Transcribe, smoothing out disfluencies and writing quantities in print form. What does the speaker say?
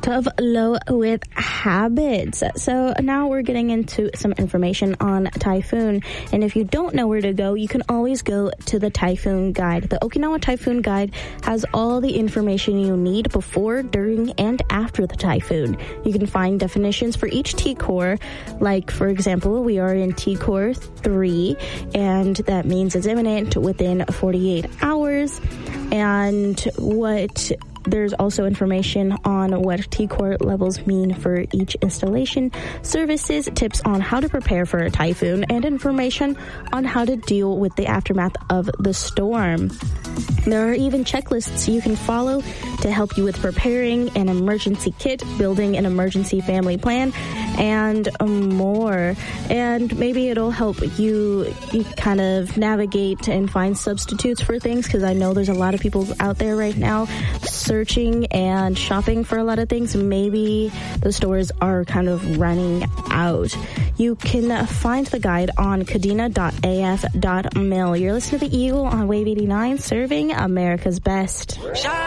of Low with Habits. So now we're getting into some information on Typhoon. And if you don't know where to go, you can always go to the Typhoon Guide. The Okinawa Typhoon Guide has all the information you need before, during, and after the typhoon. You can find definitions for each T-core. Like, for example, we are in T-core 3, and that means it's imminent within 48 hours. And there's also information on what T-core levels mean for each installation, services, tips on how to prepare for a typhoon, and information on how to deal with the aftermath of the storm. There are even checklists you can follow to help you with preparing an emergency kit, building an emergency family plan, and more. And maybe it'll help you kind of navigate and find substitutes for things, because I know there's a lot of people out there right now searching and shopping for a lot of things. Maybe the stores are kind of running out. You can find the guide on kadena.af.mil. You're listening to The Eagle on Wave 89, serving America's best.